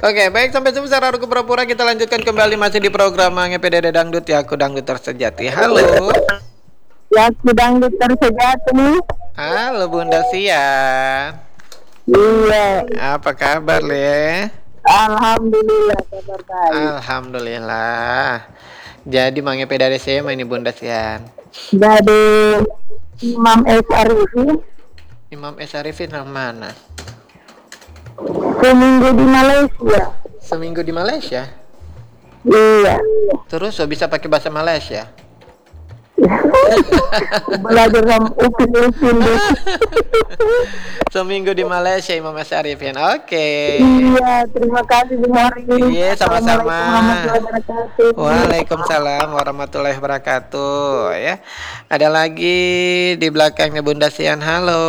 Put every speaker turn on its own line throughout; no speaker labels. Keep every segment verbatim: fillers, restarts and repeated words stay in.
Oke, baik sampai sebesar aku pura-pura kita lanjutkan kembali masih di program Mange P D D Dangdut ya aku dangdut tersejati. Halo.
Ya aku dangdut tersejati.
Halo Bunda Sian.
Iya.
Apa kabar Le?
Alhamdulillah kabar baik.
Alhamdulillah. Jadi Mange P D D saya ini Bunda Sian.
Dari Imam S. Arifin.
Imam S. Arifin yang mana?
Seminggu di Malaysia.
Seminggu di Malaysia?
Iya.
Terus so bisa pakai bahasa Malaysia?
Belajar sama Upin Upin deh.
Seminggu di Malaysia Imam S. Arifin. Oke.
Iya, terima kasih Bu Mari.
Iya, sama-sama.
Assalamualaikum warahmatullahi wabarakatuh.
Waalaikumsalam warahmatullahi wabarakatuh. Ya, ada lagi di belakangnya Bunda Sian. Halo.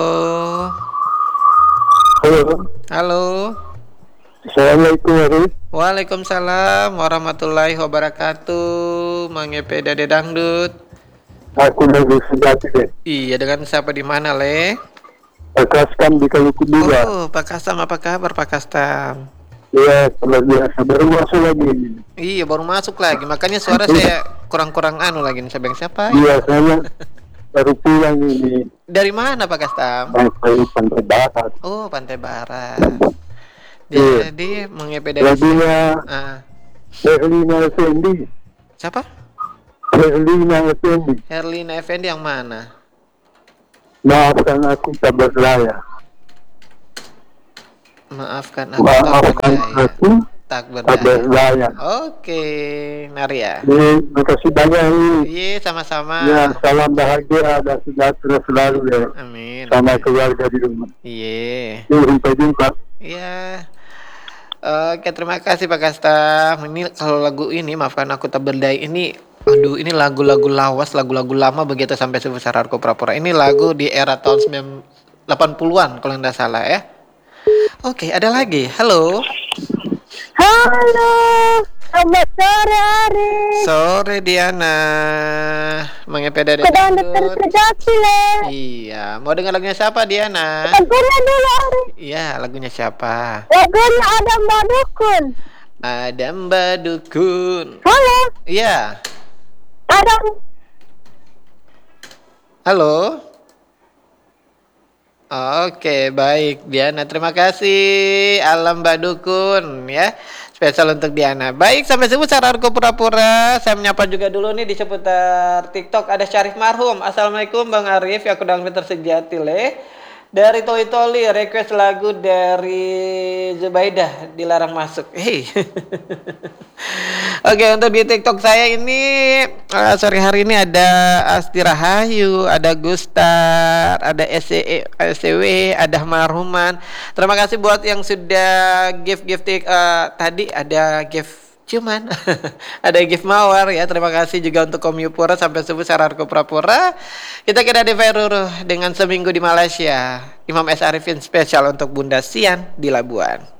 Halo.
Halo.
Assalamualaikum warahmatullahi.
Waalaikumsalam warahmatullahi wabarakatuh. Mange P D D Dangdut.
Aku dari Sejati deh.
Iya, dengan siapa di mana, Le?
Pak Kastam di Kaluku dua.
Oh, Pak Kastam apa kabar Pak Kastam?
Iya, luar biasa. Baru masuk lagi.
Iya, baru masuk lagi. Makanya suara saya kurang-kurang anu lagi nih, saya bilang siapa?
Iya, saya baru pulang ini.
Dari mana Pak Kastam?
Dari Pantai Barat.
Oh, Pantai Barat.
Iya.
Jadi mengepedasi.
Lagunya
Ah,
Herlina Effendi.
siapa?
Herlina Effendi.
Herlina Effendi yang mana?
Maafkan aku tak berdaya.
Maafkan aku tak
Maafkan
berdaya.
aku
Tak
tak
berdaya.
berdaya.
Oke, mari ya.
Terima kasih banyak ini.
Iya, sama-sama.
Ya, salam bahagia dan sejahtera selalu ya.
Amin.
Sama keluarga di rumah.
Iya.
Yuk, sampai jumpa.
Iya. Oke, terima kasih Pak Kastam. Ini kalau lagu ini, maafkan aku tak berdaya ini, aduh, ini lagu-lagu lawas, lagu-lagu lama begitu sampai sebesar aku pura-pura. Ini lagu di era tahun delapan puluhan kalau tidak salah ya. Oke, ada lagi. Halo.
Halo. Selamat sore Ari.
Sore Diana. Mange P D D
Aku dangdut
Dangdut.
tersejati Le.
Iya, mau dengar lagunya siapa Diana?
Lagunya dulu Ari.
Iya, lagunya siapa?
Lagunya ada Mbak Dukun.
Ada Mbak Dukun.
Halo.
Iya.
Ada.
Halo. Oke, baik Diana. Terima kasih. Alam Mbak Dukun ya. Spesial untuk Diana. Baik, sampai sebut saranku pura-pura. Saya menyapa juga dulu nih di seputar TikTok ada Syarif Marhum. Assalamualaikum Bang Arif, ya aku dangdut tersejati Le. Dari Toli Toli request lagu dari Zubaidah dilarang masuk. Hei. Oke, untuk di TikTok saya ini uh, sore hari ini ada Asti Rahayu, ada Gustar, ada S C W, ada Marhuman. Terima kasih buat yang sudah gift-gift uh, tadi ada gift cuman ada gift mawar ya. Terima kasih juga untuk Komyupura sampai subuh Sararko Prapura. Kita kira di Veruru dengan seminggu di Malaysia. Imam S. Arifin spesial untuk Bunda Sian di Labuan.